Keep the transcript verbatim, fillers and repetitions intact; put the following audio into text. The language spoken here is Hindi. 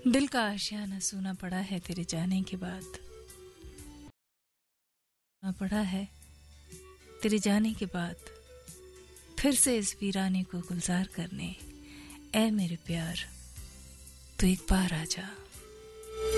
दिल का आशियाना सूना पड़ा है तेरे जाने के बाद, सूना पड़ा है तेरे जाने के बाद, फिर से इस वीराने को गुलजार करने। ऐ मेरे प्यार तू एक बार आजा।